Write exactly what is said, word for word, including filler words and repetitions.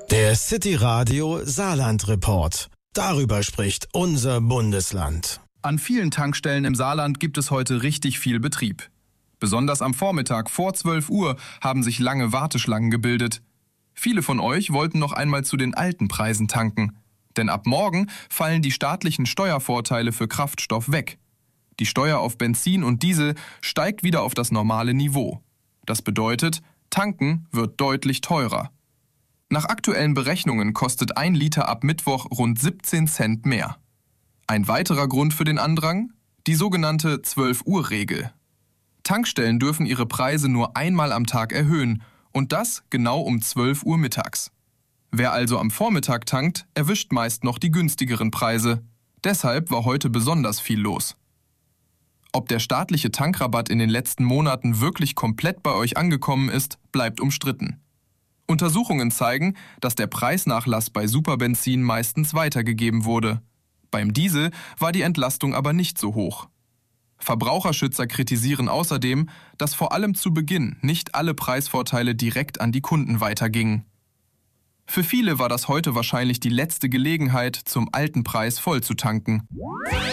Der City Radio Saarland Report. Darüber spricht unser Bundesland. An vielen Tankstellen im Saarland gibt es heute richtig viel Betrieb. Besonders am Vormittag vor zwölf Uhr haben sich lange Warteschlangen gebildet. Viele von euch wollten noch einmal zu den alten Preisen tanken. Denn ab morgen fallen die staatlichen Steuervorteile für Kraftstoff weg. Die Steuer auf Benzin und Diesel steigt wieder auf das normale Niveau. Das bedeutet, tanken wird deutlich teurer. Nach aktuellen Berechnungen kostet ein Liter ab Mittwoch rund siebzehn Cent mehr. Ein weiterer Grund für den Andrang? Die sogenannte zwölf-Uhr-Regel. Tankstellen dürfen ihre Preise nur einmal am Tag erhöhen und das genau um zwölf Uhr mittags. Wer also am Vormittag tankt, erwischt meist noch die günstigeren Preise. Deshalb war heute besonders viel los. Ob der staatliche Tankrabatt in den letzten Monaten wirklich komplett bei euch angekommen ist, bleibt umstritten. Untersuchungen zeigen, dass der Preisnachlass bei Superbenzin meistens weitergegeben wurde. Beim Diesel war die Entlastung aber nicht so hoch. Verbraucherschützer kritisieren außerdem, dass vor allem zu Beginn nicht alle Preisvorteile direkt an die Kunden weitergingen. Für viele war das heute wahrscheinlich die letzte Gelegenheit, zum alten Preis voll zu tanken.